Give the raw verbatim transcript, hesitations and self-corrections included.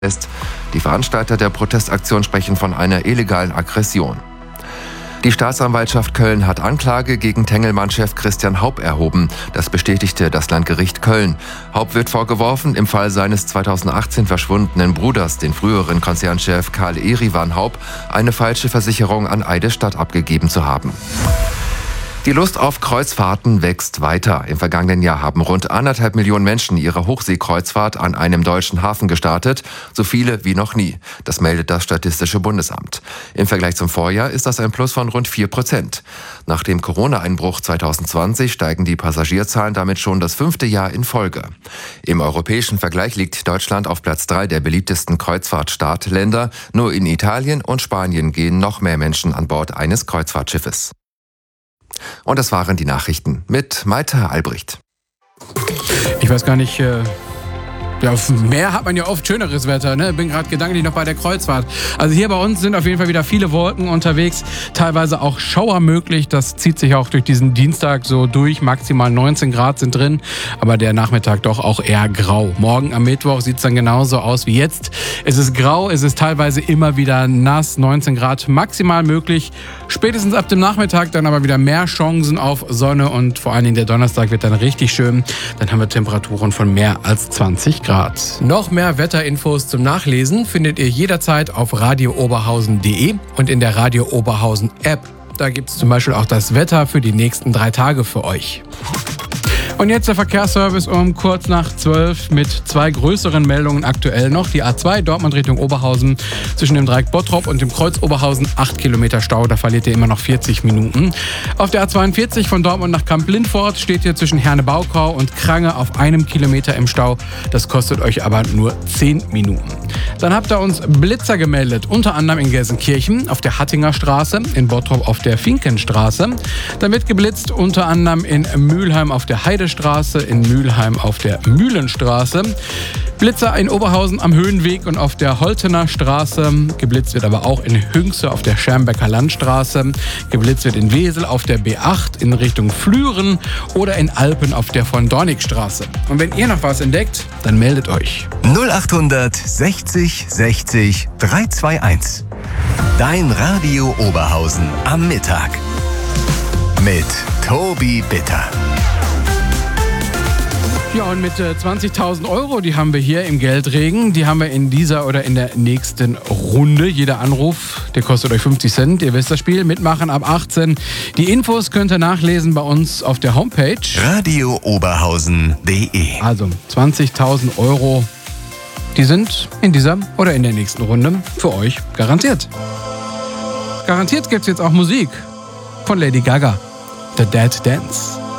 Die Veranstalter der Protestaktion sprechen von einer illegalen Aggression. Die Staatsanwaltschaft Köln hat Anklage gegen Tengelmann-Chef Christian Haup erhoben. Das bestätigte das Landgericht Köln. Haup wird vorgeworfen, im Fall seines zweitausendachtzehn verschwundenen Bruders, den früheren Konzernchef Karl Erivan Haup, eine falsche Versicherung an Eidesstadt abgegeben zu haben. Die Lust auf Kreuzfahrten wächst weiter. Im vergangenen Jahr haben rund anderthalb Millionen Menschen ihre Hochseekreuzfahrt an einem deutschen Hafen gestartet. So viele wie noch nie. Das meldet das Statistische Bundesamt. Im Vergleich zum Vorjahr ist das ein Plus von rund vier Prozent. Nach dem Corona-Einbruch zweitausendzwanzig steigen die Passagierzahlen damit schon das fünfte Jahr in Folge. Im europäischen Vergleich liegt Deutschland auf Platz drei der beliebtesten Kreuzfahrt-Startländer. Nur in Italien und Spanien gehen noch mehr Menschen an Bord eines Kreuzfahrtschiffes. Und das waren die Nachrichten mit Maita Albrecht. Ich weiß gar nicht, äh, ja, auf dem Meer hat man ja oft schöneres Wetter, ne? Bin gerade gedanklich noch bei der Kreuzfahrt. Also hier bei uns sind auf jeden Fall wieder viele Wolken unterwegs, teilweise auch Schauer möglich. Das zieht sich auch durch diesen Dienstag so durch. Maximal neunzehn Grad sind drin, aber der Nachmittag doch auch eher grau. Morgen am Mittwoch sieht es dann genauso aus wie jetzt. Es ist grau, es ist teilweise immer wieder nass, neunzehn Grad maximal möglich. Spätestens ab dem Nachmittag dann aber wieder mehr Chancen auf Sonne und vor allen Dingen der Donnerstag wird dann richtig schön. Dann haben wir Temperaturen von mehr als zwanzig Grad. Noch mehr Wetterinfos zum Nachlesen findet ihr jederzeit auf radio oberhausen punkt de und in der Radio Oberhausen App. Da gibt es zum Beispiel auch das Wetter für die nächsten drei Tage für euch. Und jetzt der Verkehrsservice um kurz nach zwölf mit zwei größeren Meldungen aktuell noch. Die A zwei Dortmund Richtung Oberhausen zwischen dem Dreieck Bottrop und dem Kreuz Oberhausen acht Kilometer Stau, da verliert ihr immer noch vierzig Minuten. Auf der A zweiundvierzig von Dortmund nach Kamp-Lindfort steht ihr zwischen Herne-Baukau und Krange auf einem Kilometer im Stau. Das kostet euch aber nur zehn Minuten. Dann habt ihr uns Blitzer gemeldet, unter anderem in Gelsenkirchen auf der Hattinger Straße, in Bottrop auf der Finkenstraße. Dann wird geblitzt unter anderem in Mülheim auf der Heidestraße, in Mülheim auf der Mühlenstraße. Blitzer in Oberhausen am Höhenweg und auf der Holtener Straße. Geblitzt wird aber auch in Hünxe auf der Schermbecker Landstraße. Geblitzt wird in Wesel auf der B acht in Richtung Flüren oder in Alpen auf der von Dornigstraße. Und wenn ihr noch was entdeckt, dann meldet euch. null achthundert sechzig sechzig dreihundertzweiundundzwanzig. Dein Radio Oberhausen am Mittag. Mit Tobi Bitter. Ja, und mit äh, zwanzigtausend Euro, die haben wir hier im Geldregen. Die haben wir in dieser oder in der nächsten Runde. Jeder Anruf, der kostet euch fünfzig Cent. Ihr wisst das Spiel. Mitmachen ab achtzehn. Die Infos könnt ihr nachlesen bei uns auf der Homepage. radio oberhausen punkt de. Also zwanzigtausend Euro, die sind in dieser oder in der nächsten Runde für euch garantiert. Garantiert gibt's jetzt auch Musik von Lady Gaga. The Dead Dance.